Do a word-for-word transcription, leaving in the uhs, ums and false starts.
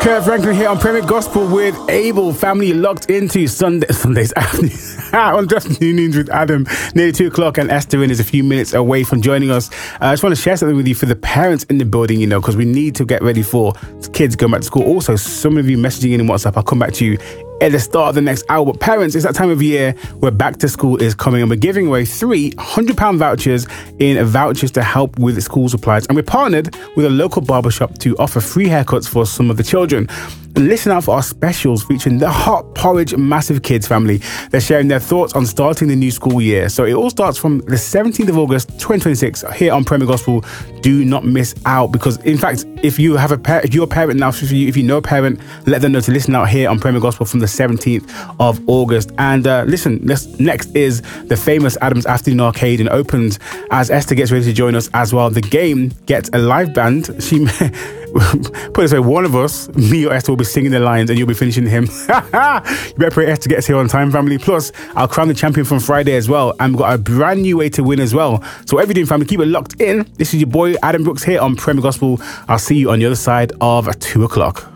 Kurt Franklin here on Premier Gospel with Abel. Family locked into Sunday, Sunday's afternoon on Just Afternoons with Adam. Nearly two o'clock, and Esther is a few minutes away from joining us. Uh, I just want to share something with you for the parents in the building, you know, because we need to get ready for kids going back to school. Also, some of you messaging in on WhatsApp, I'll come back to you at the start of the next hour. But parents, it's that time of year where back to school is coming, and we're giving away three one hundred pounds vouchers in vouchers to help with school supplies. And we're partnered with a local barbershop to offer free haircuts for some of the children. And listen out for our specials featuring the Hot Porridge Massive Kids family. They're sharing their thoughts on starting the new school year. So it all starts from the seventeenth of August twenty twenty-six here on Premier Gospel. Do not miss out, because in fact, if you have a par- if you're a parent now, if you, if you know a parent, let them know to listen out here on Premier Gospel from the seventeenth of August. And uh, listen, let's, next is the famous Adams Afternoon Arcade, and opens as Esther gets ready to join us as well. The game gets a live band. She put it this way, one of us, me or Esther, will be singing the lines and you'll be finishing the hymn. You better pray Esther gets here on time, family. Plus, I'll crown the champion from Friday as well, and we've got a brand new way to win as well. So whatever you're doing, family, keep it locked in. This is your boy Adam Brooks here on Premier Gospel. I'll see you on the other side of two o'clock.